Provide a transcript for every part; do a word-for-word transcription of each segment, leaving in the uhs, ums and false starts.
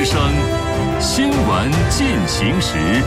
之声，新闻进行时。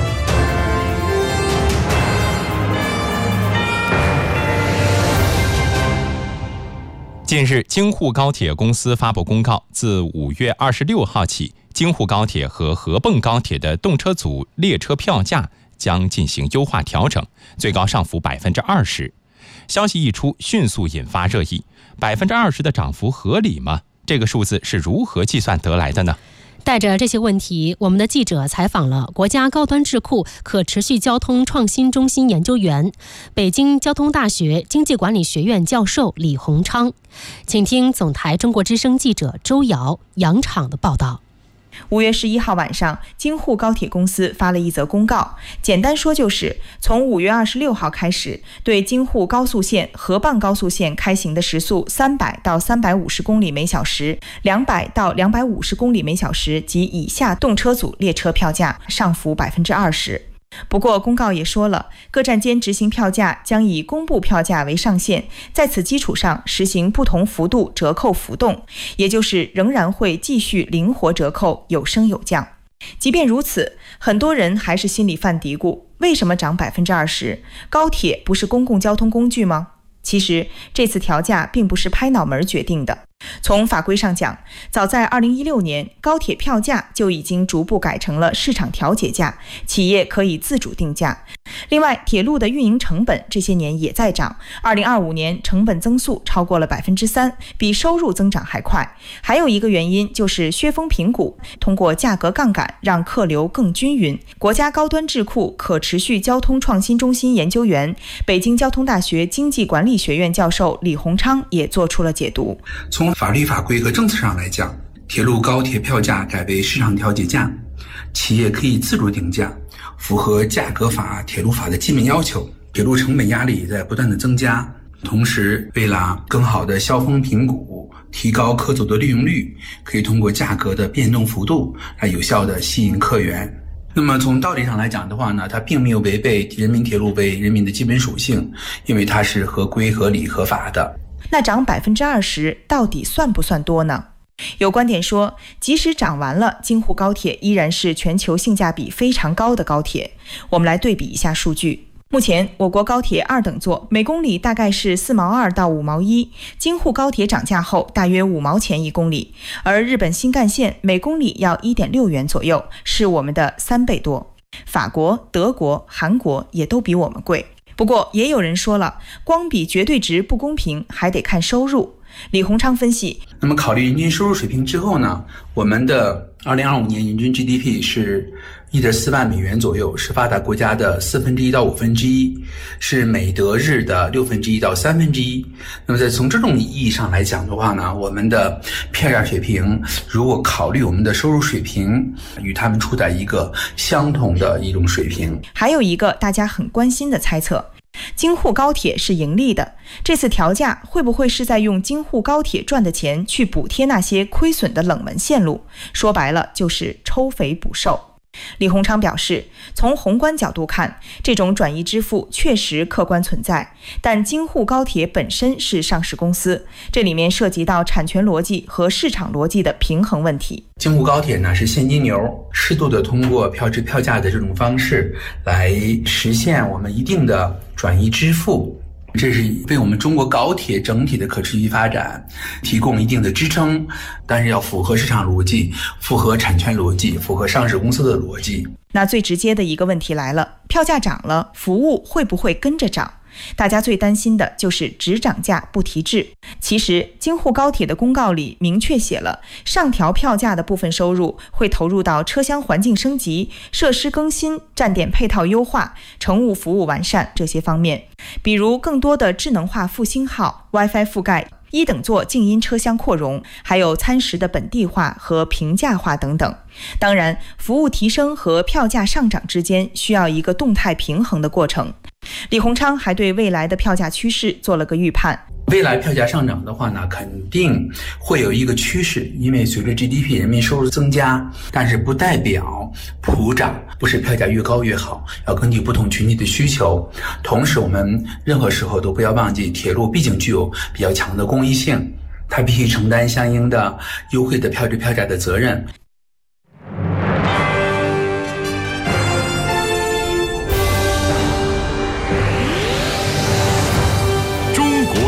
近日，京沪高铁公司发布公告，自五月二十六号起，京沪高铁和合泵高铁的动车组列车票价将进行优化调整，最高上浮百分之二十。消息一出，迅速引发热议。百分之二十的涨幅合理吗？这个数字是如何计算得来的呢？ 带着这些问题，我们的记者采访了国家高端智库可持续交通创新中心研究员、北京交通大学经济管理学院教授李洪昌。请听总台中国之声记者周瑶、杨昶的报道。 五月十一号晚上，京沪高铁公司发了一则公告，简单说就是从五月二十六号开始，对京沪高速线、合泵高速线开行的时速三百到三百五十公里每小时、两百到两百五十公里每小时及以下动车组列车票价上浮百分之二十。不过公告也说了，各站间执行票价将以公布票价为上限，在此基础上实行不同幅度折扣浮动，也就是仍然会继续灵活折扣，有升有降。即便如此，很多人还是心里犯嘀咕，为什么涨百分之二十？高铁不是公共交通工具吗？其实这次调价并不是拍脑门决定的。从法规上讲，早在二零一六年，高铁票价就已经逐步改成了市场调节价，企业可以自主定价。另外，铁路的运营成本这些年也在涨，二零二五年成本增速超过了百分之三，比收入增长还快。还有一个原因就是削峰平谷，通过价格杠杆让客流更均匀。国家高端智库可持续交通创新中心研究员、北京交通大学经济管理学院教授李洪昌也做出了解读。 从法律法规和政策上来讲，铁路高铁票价改为市场调节价，企业可以自主定价，符合价格法、铁路法的基本要求。铁路成本压力在不断的增加，同时为了更好的削峰平谷，提高客组的利用率，可以通过价格的变动幅度来有效的吸引客源。那么从道理上来讲的话呢，它并没有违背人民铁路为人民的基本属性，因为它是合规、合理、合法的。 那涨百分之二十到底算不算多呢？有观点说，即使涨完了，京沪高铁依然是全球性价比非常高的高铁。我们来对比一下数据。目前我国高铁二等座每公里大概是四毛二到五毛一，京沪高铁涨价后大约五毛钱一公里，而日本新干线每公里要 一点六元左右，是我们的三倍多。法国、德国、韩国也都比我们贵。不过也有人说了，光比绝对值不公平，还得看收入。李洪昌分析， 那么考虑人均收入水平之后呢，我们的二零二五年人均 G D P 是 一点四万美元左右，是发达国家的四分之一到五分之一，是美德日的六分之一到三分之一。那么在从这种意义上来讲的话呢，我们的票价水平，如果考虑我们的收入水平，与他们处在一个相同的一种水平。 还有一个大家很关心的猜测，京沪高铁是盈利的，这次调价会不会是在用京沪高铁赚的钱去补贴那些亏损的冷门线路？说白了就是抽肥补瘦。李洪昌表示，从宏观角度看，这种转移支付确实客观存在，但京沪高铁本身是上市公司，这里面涉及到产权逻辑和市场逻辑的平衡问题。 京沪高铁呢是现金流，适度的通过票制票价的这种方式来实现我们一定的转移支付，这是为我们中国高铁整体的可持续发展提供一定的支撑，但是要符合市场逻辑，符合产权逻辑，符合上市公司的逻辑。 那最直接的一个问题来了，票价涨了，服务会不会跟着涨？大家最担心的就是只涨价不提质。其实京沪高铁的公告里明确写了，上调票价的部分收入会投入到车厢环境升级、设施更新、站点配套优化、乘务服务完善这些方面，比如更多的智能化复兴号、WiFi 覆盖、一等座静音车厢扩容，还有餐食的本地化和平价化等等。当然，服务提升和票价上涨之间需要一个动态平衡的过程。李洪昌还对未来的票价趋势做了个预判。 未来票价上涨的话呢，肯定会有一个趋势，因为随着 G D P 人民收入增加，但是不代表普涨，不是票价越高越好，要根据不同群体的需求。同时我们任何时候都不要忘记，铁路毕竟具有比较强的公益性，它必须承担相应的优惠的票制票价的责任。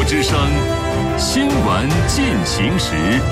之声，新闻进行时。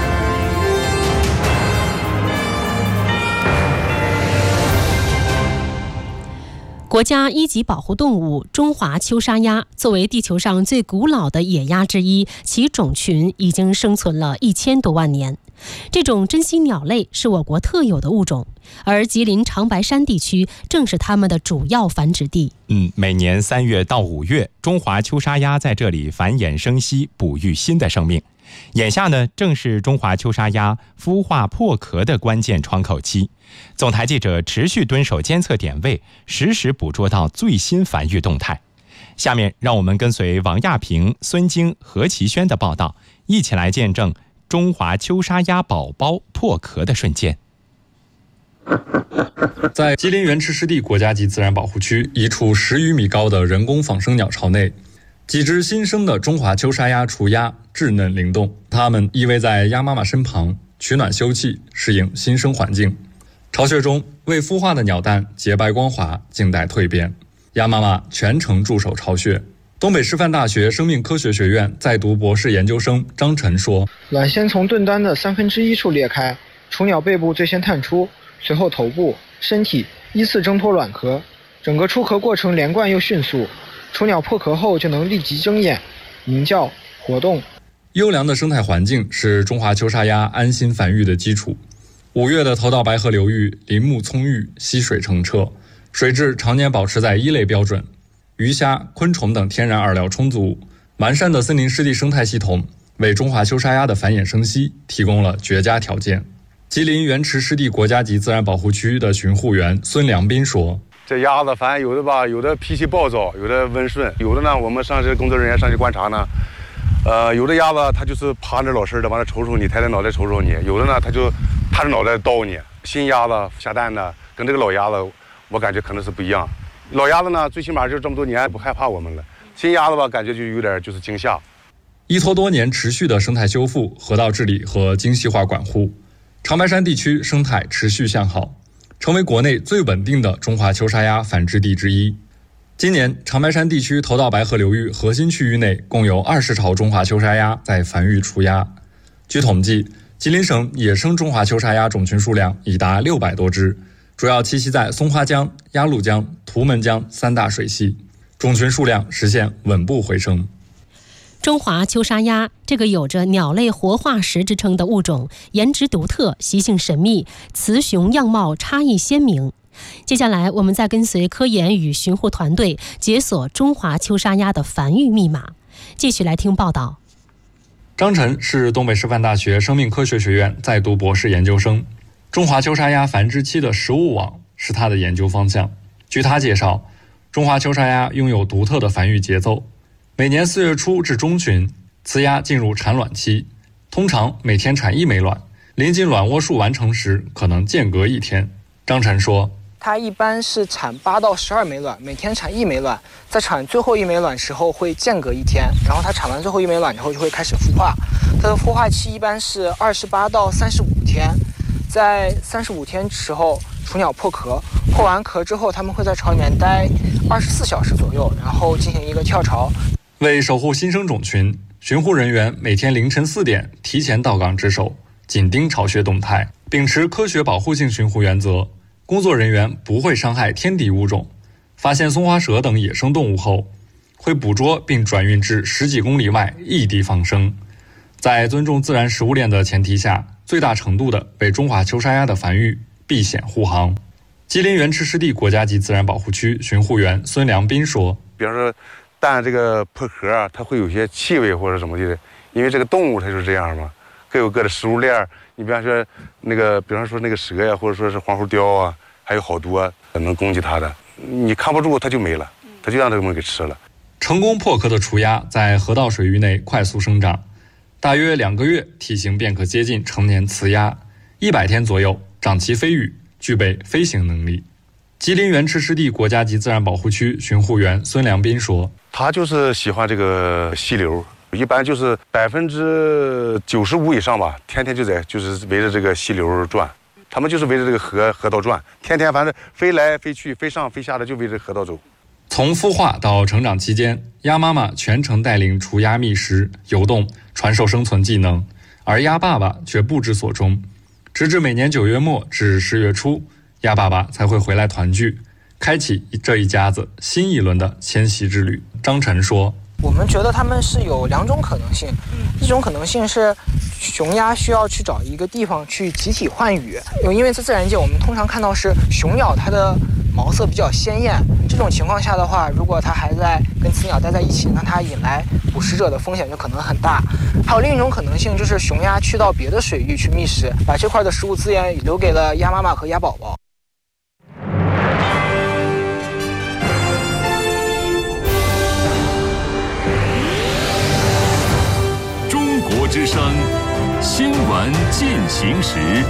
国家一级保护动物中华秋沙鸭作为地球上最古老的野鸭之一，其种群已经生存了一千多万年。这种珍稀鸟类是我国特有的物种，而吉林长白山地区正是它们的主要繁殖地。 嗯，每年三月到五月，中华秋沙鸭在这里繁衍生息，哺育新的生命。眼下呢，正是中华秋沙鸭孵化破壳的关键窗口期。总台记者持续蹲守监测点位，实时捕捉到最新繁育动态。下面让我们跟随王亚平、孙晶、何其轩的报道，一起来见证中华秋沙鸭宝宝破壳的瞬间。 在吉林原池湿地国家级自然保护区一处十余米高的人工仿生鸟巢内，几只新生的中华秋沙鸭雏鸭稚嫩灵动，它们依偎在鸭妈妈身旁，取暖休憩，适应新生环境。巢穴中未孵化的鸟蛋洁白光滑，静待蜕变。鸭妈妈全程驻守巢穴。东北师范大学生命科学学院在读博士研究生张晨说： 卵先从盾端的三分之一处裂开，雏鸟背部最先探出，随后头部、身体依次挣脱卵壳，整个出壳过程连贯又迅速。雏鸟破壳后就能立即睁眼、鸣叫、活动。 优良的生态环境是中华秋沙鸭安心繁育的基础。五月的头道白河流域林木葱郁，溪水澄澈，水质常年保持在一类标准，鱼虾、昆虫等天然饵料充足，完善的森林湿地生态系统为中华秋沙鸭的繁衍生息提供了绝佳条件。吉林原池湿地国家级自然保护区的巡护员孙良斌说： 这鸭子反正有的吧，有的脾气暴躁，有的温顺，有的呢，我们上去工作人员上去观察呢，呃，有的鸭子它就是趴着老实的，完了瞅瞅你，抬抬脑袋瞅瞅你；有的呢，它就探着脑袋叨你。新鸭子下蛋呢，跟这个老鸭子，我感觉可能是不一样。老鸭子呢，最起码就这么多年不害怕我们了。新鸭子吧，感觉就有点就是惊吓。 依托多年持续的生态修复、河道治理和精细化管护，长白山地区生态持续向好，成为国内最稳定的中华秋沙鸭繁殖地之一。今年，长白山地区头道白河流域核心区域内共有二十巢中华秋沙鸭在繁育雏鸭。据统计，吉林省野生中华秋沙鸭种群数量已达六百多只，主要栖息在松花江、鸭绿江、图们江三大水系，种群数量实现稳步回升。 中华秋沙鸭这个有着鸟类活化石之称的物种，颜值独特，习性神秘，雌雄样貌差异鲜明。接下来，我们再跟随科研与巡护团队解锁中华秋沙鸭的繁育密码。继续来听报道。 张晨是东北师范大学生命科学学院在读博士研究生，中华秋沙鸭繁殖期的食物网是他的研究方向。据他介绍，中华秋沙鸭拥有独特的繁育节奏。每年四月初至中旬，雌鸭进入产卵期，通常每天产一枚卵，临近卵窝数完成时，可能间隔一天。张晨说， 它一般是产八到十二枚卵，每天产一枚卵，在产最后一枚卵时候会间隔一天，然后它产完最后一枚卵之后就会开始孵化。它的孵化期一般是二十八到三十五天，在三十五天时候，雏鸟破壳，破完壳之后，它们会在巢里面待二十四小时左右，然后进行一个跳巢。 为守护新生种群，巡护人员每天凌晨四点提前到岗值守，紧盯巢穴动态，秉持科学保护性巡护原则。工作人员不会伤害天敌物种，发现松花蛇等野生动物后，会捕捉并转运至十几公里外异地放生。在尊重自然食物链的前提下，最大程度地为中华秋沙鸭的繁育避险护航。吉林原池湿地国家级自然保护区巡护员孙良斌说， 比方说蛋这个破壳啊，它会有些气味或者什么的，因为这个动物它就是这样嘛，各有各的食物链。你比方说那个，比方说那个蛇呀，或者说是黄喉貂啊，还有好多能攻击它的，你看不住它就没了，它就让这个东西给吃了。 成功破壳的雏鸭在河道水域内快速生长，大约两个月，体型便可接近成年雌鸭，一百天左右长齐飞羽，具备飞行能力。吉林原池湿地国家级自然保护区巡护员孙良斌说， 他就是喜欢这个溪流，一般就是百分之九十五以上吧，天天就在就是围着这个溪流转，他们就是围着这个河河道转，天天反正飞来飞去，飞上飞下的就围着河道走。 从孵化到成长期间，鸭妈妈全程带领雏鸭觅食、游动，传授生存技能，而鸭爸爸却不知所终。直至每年九月末至十月初，鸭爸爸才会回来团聚，开启这一家子新一轮的迁徙之旅。张晨说， 我们觉得它们是有两种可能性，一种可能性是雄鸭需要去找一个地方去集体换羽，因为在自然界我们通常看到是雄鸟它的毛色比较鲜艳，这种情况下的话，如果它还在跟雌鸟待在一起，那它引来捕食者的风险就可能很大。还有另一种可能性就是雄鸭去到别的水域去觅食，把这块的食物资源留给了鸭妈妈和鸭宝宝。 中国之声新闻进行时。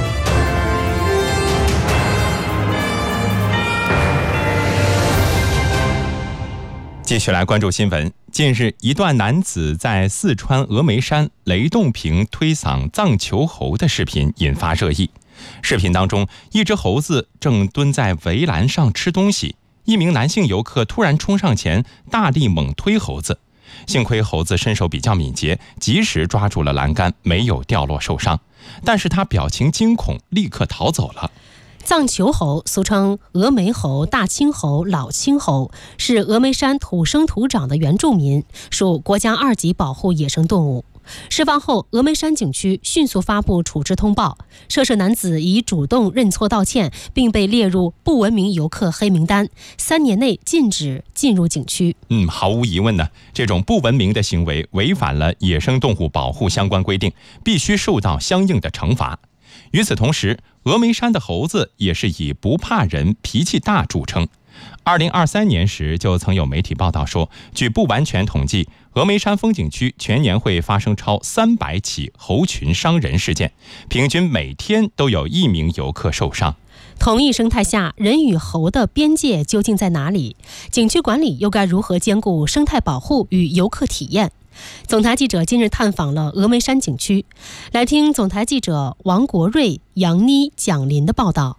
继续来关注新闻。近日，一段男子在四川峨眉山雷洞坪推搡藏球猴的视频引发热议。视频当中，一只猴子正蹲在围栏上吃东西，一名男性游客突然冲上前，大力猛推猴子。幸亏猴子身手比较敏捷，及时抓住了栏杆，没有掉落受伤。但是他表情惊恐，立刻逃走了。 藏球猴俗称峨眉猴、大青猴、老青猴，是峨眉山土生土长的原住民，属国家二级保护野生动物。事发后，峨眉山景区迅速发布处置通报，涉事男子已主动认错道歉，并被列入不文明游客黑名单，三年内禁止进入景区。 嗯，毫无疑问呢，这种不文明的行为违反了野生动物保护相关规定，必须受到相应的惩罚。与此同时，峨眉山的猴子也是以不怕人、脾气大著称。二零二三年时，就曾有媒体报道说，据不完全统计，峨眉山风景区全年会发生超三百起猴群伤人事件，平均每天都有一名游客受伤。 同一生态下，人与猴的边界究竟在哪里？景区管理又该如何兼顾生态保护与游客体验？总台记者今日探访了峨眉山景区，来听总台记者王国瑞、杨妮、蒋林的报道。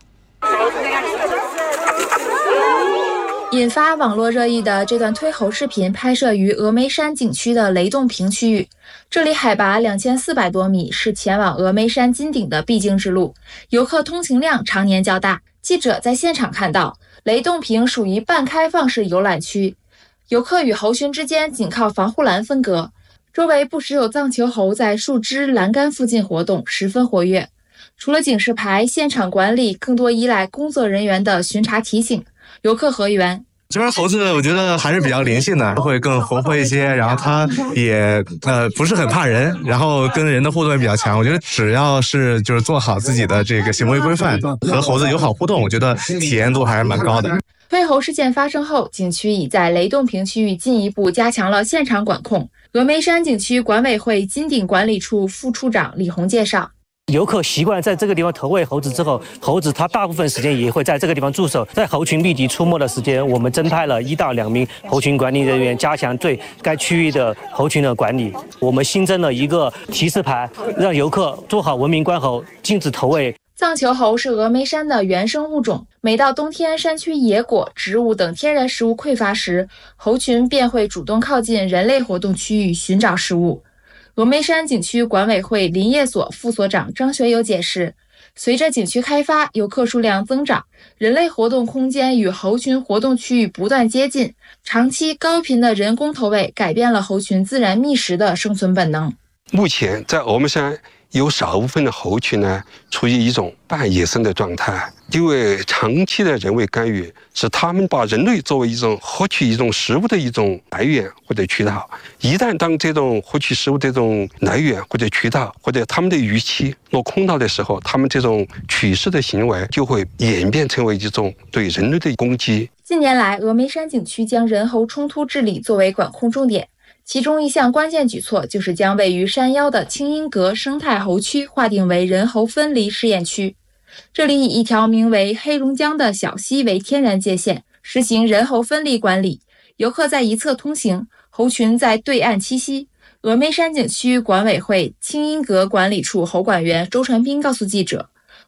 引发网络热议的这段推猴视频拍摄于峨眉山景区的雷洞坪区域，这里海拔两千四百多米，是前往峨眉山金顶的必经之路，游客通行量常年较大。记者在现场看到，雷洞坪属于半开放式游览区，游客与猴群之间仅靠防护栏分隔，周围不时有藏球猴在树枝、栏杆附近活动，十分活跃。除了警示牌，现场管理更多依赖工作人员的巡查提醒。游客何源， 这边猴子我觉得还是比较灵性的，会更活泼一些，然后它也呃不是很怕人，然后跟人的互动也比较强。我觉得只要是就是做好自己的这个行为规范，和猴子友好互动，我觉得体验度还是蛮高的。 推猴事件发生后，景区已在雷洞坪区域进一步加强了现场管控。峨眉山景区管委会金顶管理处副处长李红介绍， 游客习惯在这个地方投喂猴子之后，猴子它大部分时间也会在这个地方驻守。在猴群密集出没的时间，我们增派了一到两名猴群管理人员，加强对该区域的猴群的管理。我们新增了一个提示牌，让游客做好文明观猴，禁止投喂。 藏球猴是峨眉山的原生物种，每到冬天山区野果、植物等天然食物匮乏时，猴群便会主动靠近人类活动区域寻找食物。峨眉山景区管委会林业所副所长张学友解释，随着景区开发，游客数量增长，人类活动空间与猴群活动区域不断接近，长期高频的人工投喂改变了猴群自然觅食的生存本能。 目前在峨眉山有少部分的猴群呢，处于一种半野生的状态，因为长期的人为干预，使他们把人类作为一种获取一种食物的一种来源或者渠道。一旦当这种获取食物的这种来源或者渠道或者他们的预期落空到的时候，他们这种取食的行为就会演变成为一种对人类的攻击。 近年来，峨眉山景区将人猴冲突治理作为管控重点。其中一项关键举措就是将位于山腰的青鹰阁生态猴区划定为人猴分离试验区。这里以一条名为黑龙江的小溪为天然界限，实行人猴分离管理，游客在一侧通行，猴群在对岸栖息。峨眉山景区管委会青鹰阁管理处侯管员周传斌告诉记者，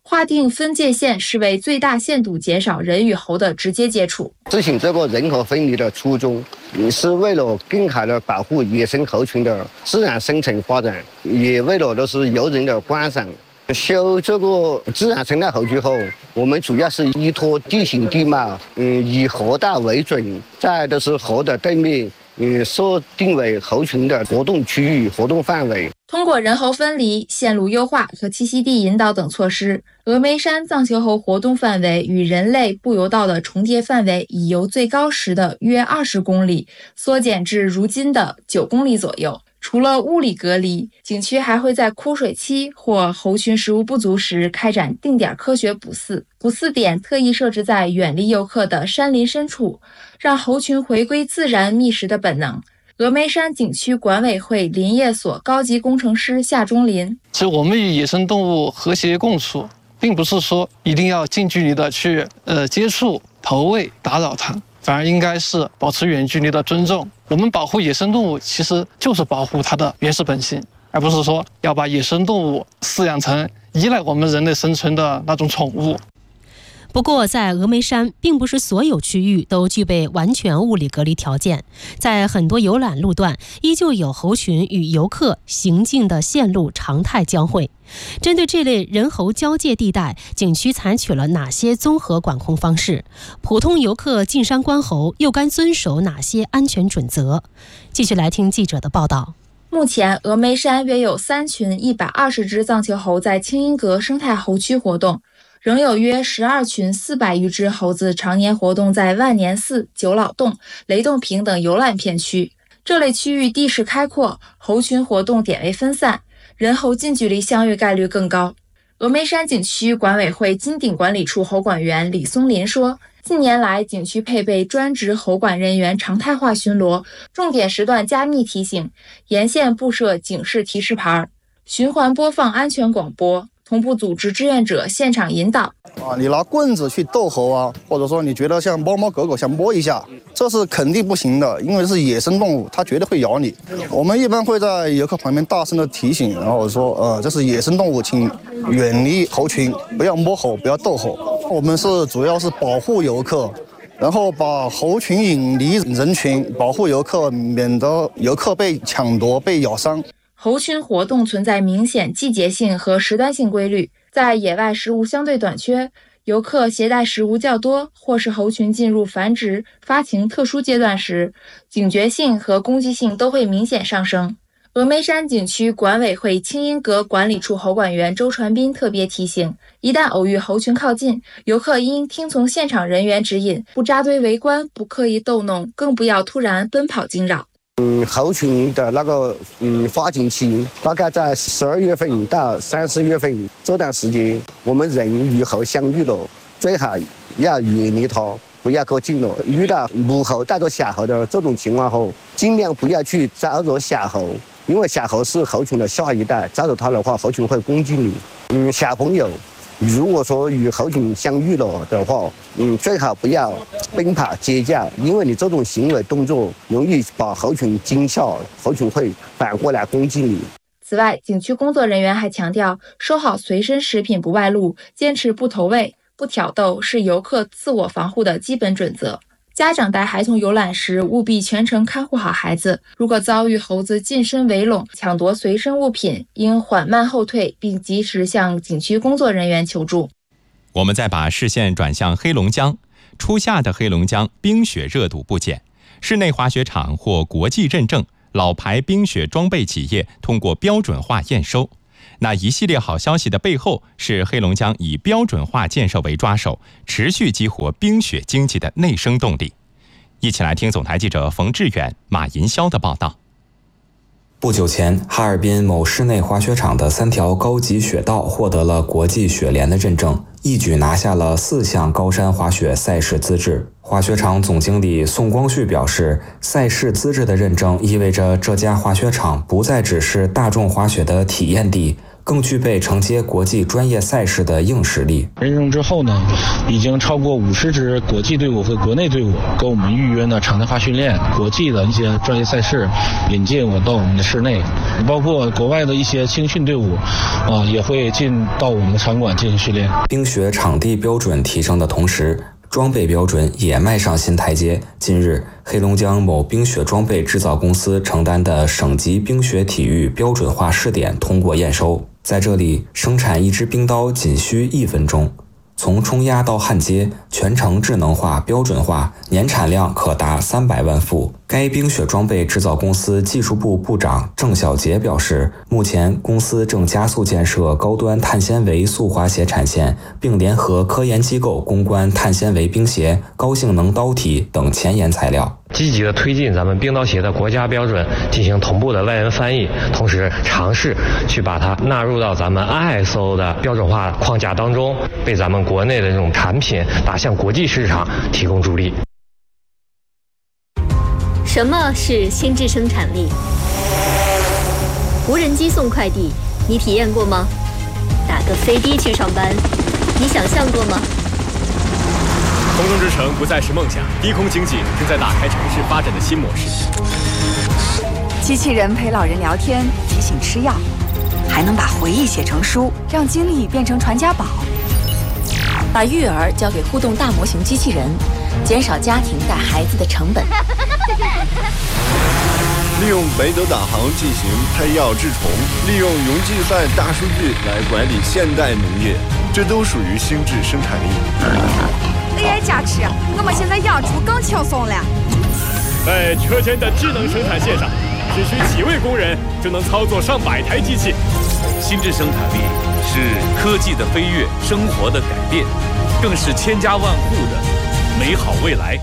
划定分界线是为最大限度减少人与猴的直接接触。 执行这个人猴分离的初衷，是为了更好的保护野生猴群的自然生存发展，也为了都是游人的观赏。修这个自然生态猴区后，我们主要是依托地形地貌，嗯，以河道为准，再都是河的对面，嗯，设定为猴群的活动区域、活动范围。 通过人猴分离、线路优化和栖息地引导等措施，峨眉山藏球猴活动范围与人类步游道的重叠范围已由最高时的约二十公里缩减至如今的九公里左右。除了物理隔离，景区还会在枯水期或猴群食物不足时开展定点科学捕饲。捕饲点特意设置在远离游客的山林深处，让猴群回归自然觅食的本能。峨眉山景区管委会林业所高级工程师夏忠林： 其实我们与野生动物和谐共处，并不是说一定要近距离的去呃接触、投喂、打扰它，反而应该是保持远距离的尊重。我们保护野生动物，其实就是保护它的原始本性，而不是说要把野生动物饲养成依赖我们人类生存的那种宠物。 不过，在峨眉山，并不是所有区域都具备完全物理隔离条件，在很多游览路段，依旧有猴群与游客行进的线路常态交汇。针对这类人猴交界地带，景区采取了哪些综合管控方式？普通游客进山观猴又该遵守哪些安全准则？继续来听记者的报道。 目前，峨眉山约有三群一百二十只藏球猴在清音阁生态猴区活动，仍有约十二群四百余只猴子常年活动在万年寺、九老洞、雷洞坪等游览片区。这类区域地势开阔，猴群活动点位分散，人猴近距离相遇概率更高。峨眉山景区管委会金顶管理处猴管员李松林说，近年来景区配备专职猴管人员常态化巡逻，重点时段加密提醒，沿线布设警示提示牌，循环播放安全广播，同步组织志愿者现场引导。 啊，你拿棍子去逗猴啊，或者说你觉得像猫猫狗狗想摸一下，这是肯定不行的，因为是野生动物，它绝对会咬你。我们一般会在游客旁边大声的提醒，然后说，呃，这是野生动物，请远离猴群，不要摸猴，不要逗猴。我们是主要是保护游客，然后把猴群引离人群，保护游客，免得游客被抢夺、被咬伤。 猴群活动存在明显季节性和时段性规律，在野外食物相对短缺，游客携带食物较多，或是猴群进入繁殖、发情特殊阶段时，警觉性和攻击性都会明显上升。峨眉山景区管委会清音阁管理处猴管员周传斌特别提醒，一旦偶遇猴群靠近，游客应听从现场人员指引，不扎堆围观，不刻意逗弄，更不要突然奔跑惊扰。 嗯，猴群的那个嗯发情期大概在十二月份到三四月份这段时间，我们人与猴相遇了，最好要远离它，不要靠近了。遇到母猴带着小猴的这种情况后，尽量不要去招惹小猴，因为小猴是猴群的下一代，招惹它的话，猴群会攻击你。嗯，小朋友如果说与猴群相遇了的话，嗯，最好不要奔跑尖叫，因为你这种行为动作容易把猴群惊吓，猴群会反过来攻击你。 此外，景区工作人员还强调，收好随身食品不外露，坚持不投喂、不挑逗，是游客自我防护的基本准则。家长带孩童游览时，务必全程看护好孩子。如果遭遇猴子近身围拢、抢夺随身物品，应缓慢后退，并及时向景区工作人员求助。 我们再把视线转向黑龙江，初夏的黑龙江冰雪热度不减，室内滑雪场获国际认证，老牌冰雪装备企业通过标准化验收。那一系列好消息的背后，是黑龙江以标准化建设为抓手，持续激活冰雪经济的内生动力。一起来听总台记者冯志远、马银霄的报道。 不久前，哈尔滨某室内滑雪场的三条高级雪道获得了国际雪联的认证，一举拿下了四项高山滑雪赛事资质。滑雪场总经理宋光旭表示，赛事资质的认证意味着这家滑雪场不再只是大众滑雪的体验地， 更具备承接国际专业赛事的硬实力。 认证之后呢，已经超过五十支国际队伍和国内队伍跟我们预约呢常态化训练，国际的一些专业赛事引进我到我们的室内，包括国外的一些青训队伍啊，也会进到我们的场馆进行训练。 冰雪场地标准提升的同时，装备标准也迈上新台阶。近日，黑龙江某冰雪装备制造公司承担的省级冰雪体育标准化试点通过验收。在这里，生产一支冰刀仅需一分钟，从冲压到焊接，全程智能化、标准化，年产量可达三百万副。该冰雪装备制造公司技术部部长郑小杰表示，目前公司正加速建设高端碳纤维速滑鞋产线，并联合科研机构攻关碳纤维冰鞋、高性能刀体等前沿材料， 积极的推进咱们冰刀鞋的国家标准进行同步的外文翻译，同时尝试去把它纳入到咱们 I S O 的标准化框架当中，为咱们国内的这种产品打向国际市场提供助力。 什么是心智生产力？无人机送快递，你体验过吗？打个飞的去上班，你想象过吗？ 空中之城不再是梦想，低空经济正在打开城市发展的新模式。 机器人陪老人聊天，提醒吃药，还能把回忆写成书，让经历变成传家宝。把育儿交给互动大模型机器人，减少家庭带孩子的成本。 利用北斗导航进行配药治虫，利用云计算大数据来管理现代农业，这都属于心智生产力。 A I 加持，我们现在养猪更轻松了。 在车间的智能生产线上，只需几位工人就能操作上百台机器。 心智生产力是科技的飞跃，生活的改变，更是千家万户的美好未来。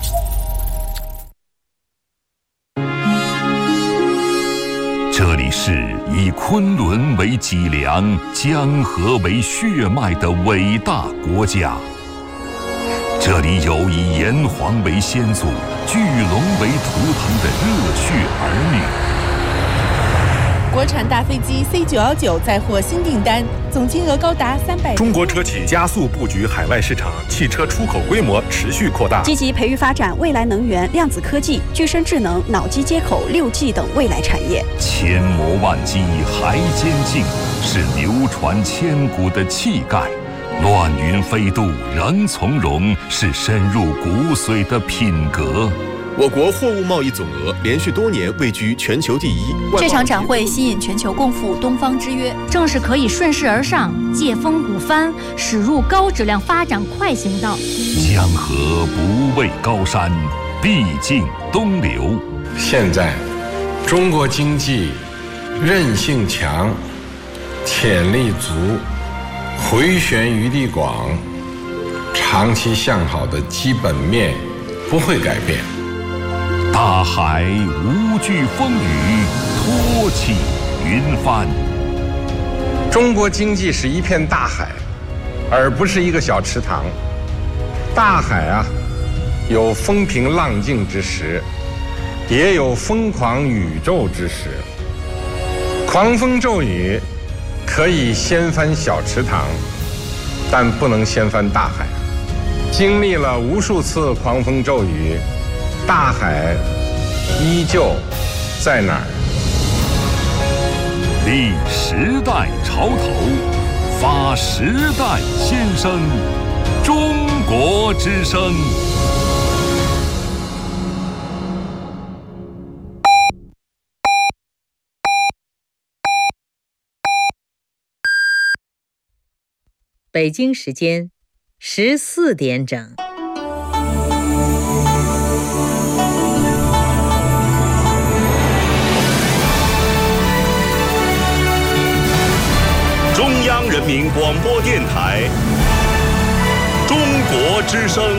这里是以昆仑为脊梁、江河为血脉的伟大国家。这里有以炎黄为先祖、巨龙为图腾的热血儿女。 国产大飞机 C 九一九再获新订单，总金额高达三百。 中国车企加速布局海外市场，汽车出口规模持续扩大， 积极培育发展未来能源、量子科技、具身智能、脑机接口、六 G 等未来产业。 千磨万击还坚劲，是流传千古的气概；乱云飞渡仍从容，是深入骨髓的品格。 我国货物贸易总额连续多年位居全球第一。 这场展会吸引全球共赴东方之约， 正是可以顺势而上、借风鼓帆，驶入高质量发展快行道。 江河不畏高山，必经东流。 现在，中国经济韧性强，潜力足，回旋余地广，长期向好的基本面不会改变。 大海无惧风雨，托起云帆。 中国经济是一片大海，而不是一个小池塘。大海啊，有风平浪静之时，也有疯狂宇宙之时。狂风骤雨可以掀翻小池塘，但不能掀翻大海。经历了无数次狂风骤雨，大海依旧在哪儿？ 立时代潮头，发时代先声，中国之声。 北京时间十四点整。 中央人民广播电台，中国之声。